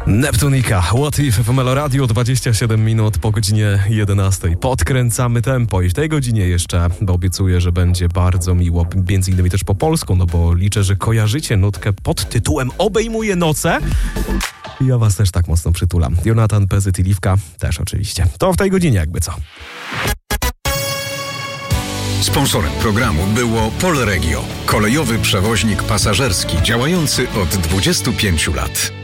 Neptunika, What If w Melo Radio, 27 minut po godzinie 11. Podkręcamy tempo i w tej godzinie jeszcze obiecuję, że będzie bardzo miło, między innymi też po polsku, no bo liczę, że kojarzycie nutkę pod tytułem Obejmuję noce. I ja was też tak mocno przytulam. Jonathan, Pezyt i Liwka też oczywiście. To w tej godzinie jakby co. Sponsorem programu było Polregio, kolejowy przewoźnik pasażerski działający od 25 lat.